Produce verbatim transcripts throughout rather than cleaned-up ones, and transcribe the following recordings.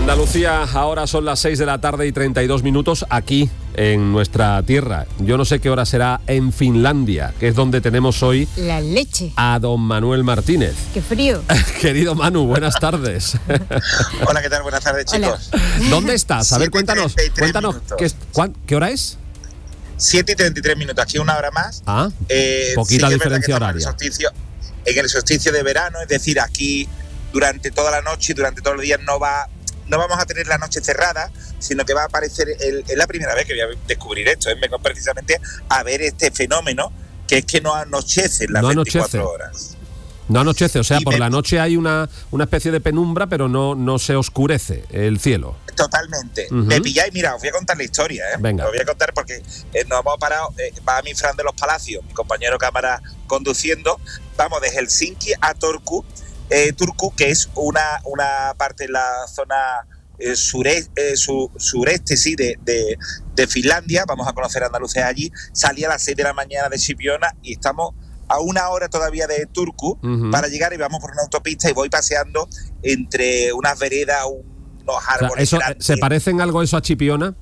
Andalucía, ahora son las seis de la tarde y treinta y dos minutos aquí en nuestra tierra. Yo no sé qué hora será en Finlandia, que es donde tenemos hoy la leche a don Manuel Martínez. ¡Qué frío! Querido Manu, buenas tardes. Hola, ¿qué tal? Buenas tardes, chicos. Hola. ¿Dónde estás? A ver, cuéntanos, cuéntanos ¿qué, cuán, ¿qué hora es? siete y treinta y tres minutos, aquí una hora más. Ah, eh, poquita sí diferencia horaria. En el, solsticio, en el solsticio de verano, es decir, aquí durante toda la noche y durante todos los días no va... No vamos a tener la noche cerrada, sino que va a aparecer, el, es la primera vez que voy a descubrir esto, ¿eh? Vengo precisamente a ver este fenómeno, que es que no anochece en las no veinticuatro anochece. horas. No anochece, o sea, y por me, la noche hay una, una especie de penumbra, pero no, no se oscurece el cielo. Totalmente. Uh-huh. Me pilláis, mira, os voy a contar la historia, ¿eh? Venga. Os voy a contar porque eh, nos hemos parado, eh, va mi Fran de los Palacios, mi compañero cámara conduciendo, vamos de Helsinki a Turku, eh, Turku, que es una, una parte de la zona eh, sureste, eh, su, sureste sí, de, de, de Finlandia. Vamos a conocer Andalucía allí. Salí a las seis de la mañana de Sipiona y estamos a una hora todavía de Turku uh-huh. para llegar, y vamos por una autopista y voy paseando entre unas veredas, unos árboles. O sea, eso, grandes. ¿se parece en algo eso a Chipiona?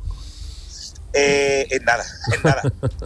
Eh, en nada, en nada.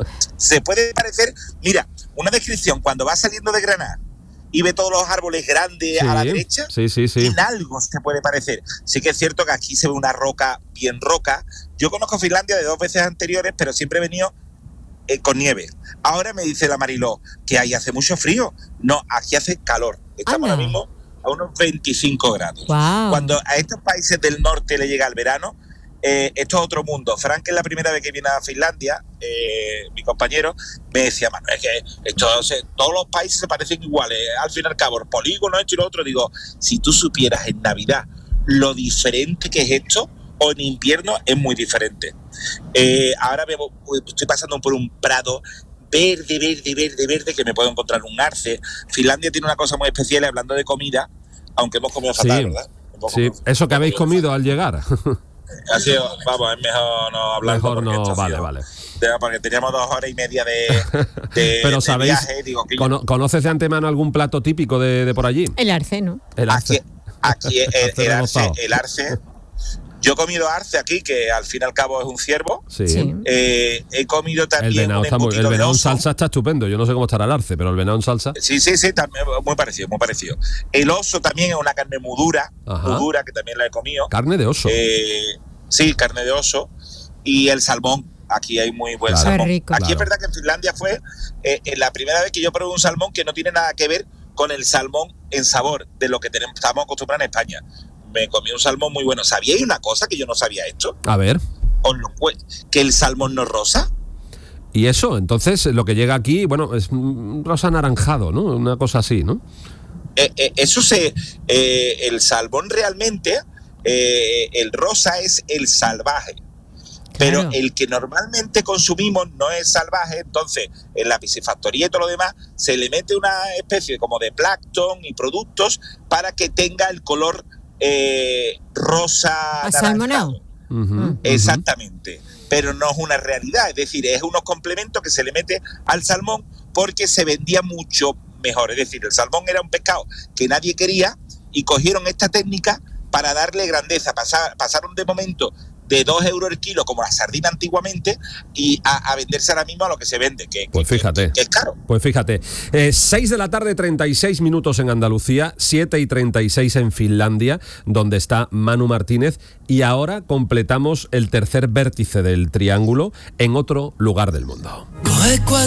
Se puede parecer, mira, una descripción, cuando vas saliendo de Granada y ve todos los árboles grandes sí, a la derecha, sí, sí, sí. en algo se puede parecer. Sí que es cierto que aquí se ve una roca bien roca. Yo conozco Finlandia de dos veces anteriores, pero siempre he venido eh, con nieve. Ahora me dice la Mariló que ahí hace mucho frío. No, aquí hace calor. Estamos ahora mismo a unos veinticinco grados. Wow. Cuando a estos países del norte le llega el verano, Eh, esto es otro mundo. Frank, que es la primera vez que viene a Finlandia, eh, mi compañero, me decía, Manuel, es que esto, se, todos los países se parecen iguales, al fin y al cabo, el polígono, esto y lo otro. Digo, si tú supieras en Navidad lo diferente que es esto, o en invierno es muy diferente. Eh, ahora me, estoy pasando por un prado verde, verde, verde, verde, que me puedo encontrar un arce. Finlandia tiene una cosa muy especial, hablando de comida, aunque hemos comido fatal, sí, ¿verdad? Sí, eso que habéis comido al llegar. Así, vamos, es mejor no hablar. Mejor no, vale, vale. Porque teníamos dos horas y media de, de, Pero de sabéis, viaje. Digo, que cono, ¿conoces de antemano algún plato típico de, de por allí? El arce, ¿no? El arce. Aquí, aquí el, el, arce, el arce. Yo he comido arce aquí, que al fin y al cabo es un ciervo. Sí. sí. Eh, he comido también el venado un está muy, el venado en oso. salsa está estupendo. Yo no sé cómo estará el arce, pero el venado en salsa. Sí, sí, sí, también muy parecido, muy parecido. El oso también es una carne muy dura, muy dura, que también la he comido. Carne de oso. Eh, sí, carne de oso. Y el salmón. Aquí hay muy buen claro, salmón. Rico, aquí claro. es verdad que en Finlandia fue eh, la primera vez que yo probé un salmón que no tiene nada que ver con el salmón en sabor de lo que tenemos, estamos acostumbrados en España. Me comí un salmón muy bueno. ¿Sabíais una cosa que yo no sabía esto? A ver. Os lo cu- que el salmón no es rosa. Y eso, entonces, lo que llega aquí, bueno, es rosa anaranjado, ¿no? Una cosa así, ¿no? Eh, eh, eso se... Eh, el salmón realmente, eh, el rosa es el salvaje. Pero Claro. el que normalmente consumimos no es salvaje, entonces en la piscifactoría y todo lo demás se le mete una especie como de plancton y productos para que tenga el color eh, rosa asalmonado. Uh-huh, exactamente, uh-huh. Pero no es una realidad, es decir, es unos complementos que se le mete al salmón porque se vendía mucho mejor, es decir, el salmón era un pescado que nadie quería y cogieron esta técnica para darle grandeza. Pasar, pasaron de momento de dos euros el kilo, como la sardina antiguamente, y a, a venderse ahora mismo a lo que se vende, que, pues que, fíjate, que, que es caro. Pues fíjate, eh, seis de la tarde, treinta y seis minutos en Andalucía, siete y treinta y seis en Finlandia, donde está Manu Martínez, y ahora completamos el tercer vértice del triángulo en otro lugar del mundo.